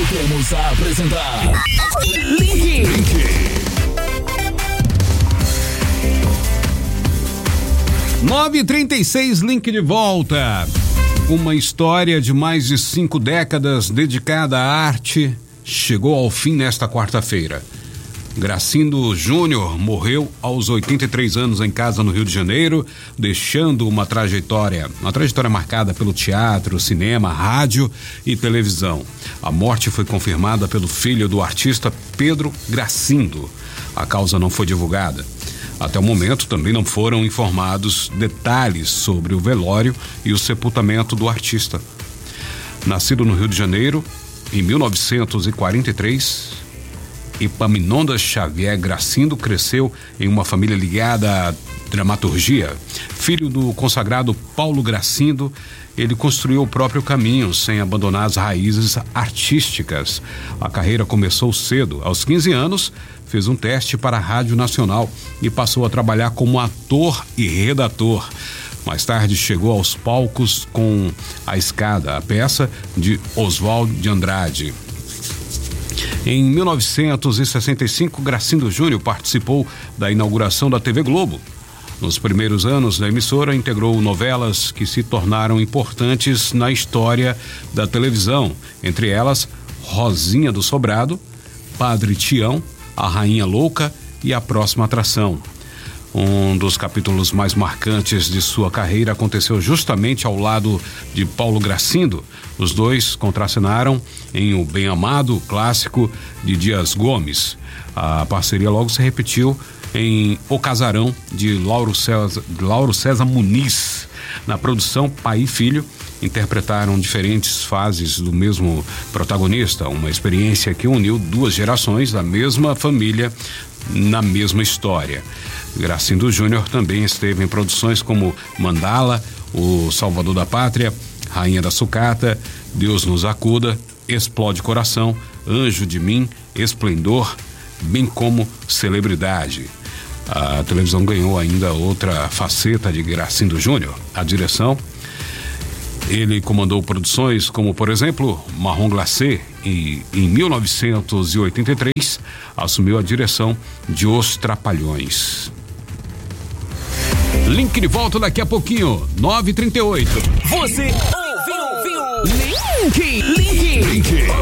Voltamos a apresentar Link. 9h36, Link de volta. Uma história de mais de 5 décadas dedicada à arte chegou ao fim nesta quarta-feira. Gracindo Júnior morreu aos 83 anos em casa no Rio de Janeiro, deixando uma trajetória marcada pelo teatro, cinema, rádio e televisão. A morte foi confirmada pelo filho do artista, Pedro Gracindo. A causa não foi divulgada. Até o momento também não foram informados detalhes sobre o velório e o sepultamento do artista. Nascido no Rio de Janeiro em 1943, Epaminondas Xavier Gracindo cresceu em uma família ligada à dramaturgia. Filho do consagrado Paulo Gracindo, ele construiu o próprio caminho sem abandonar as raízes artísticas. A carreira começou cedo. Aos 15 anos, fez um teste para a Rádio Nacional e passou a trabalhar como ator e redator. Mais tarde chegou aos palcos com A Escada, a peça de Oswald de Andrade. Em 1965, Gracindo Júnior participou da inauguração da TV Globo. Nos primeiros anos da emissora, integrou novelas que se tornaram importantes na história da televisão, entre elas Rosinha do Sobrado, Padre Tião, A Rainha Louca e A Próxima Atração. Um dos capítulos mais marcantes de sua carreira aconteceu justamente ao lado de Paulo Gracindo. Os dois contracenaram em O Bem Amado, clássico de Dias Gomes. A parceria logo se repetiu em O Casarão, de Lauro César Muniz. Na produção, pai e filho interpretaram diferentes fases do mesmo protagonista, uma experiência que uniu duas gerações da mesma família na mesma história. Gracindo Júnior também esteve em produções como Mandala, O Salvador da Pátria, Rainha da Sucata, Deus nos acuda, Explode Coração, Anjo de Mim, Esplendor, bem como Celebridade. A televisão ganhou ainda outra faceta de Gracindo Júnior, a direção. Ele comandou produções como, por exemplo, Marrom Glacé, e em 1983 assumiu a direção de Os Trapalhões. Link de volta daqui a pouquinho, 9h38. Você ouviu Link.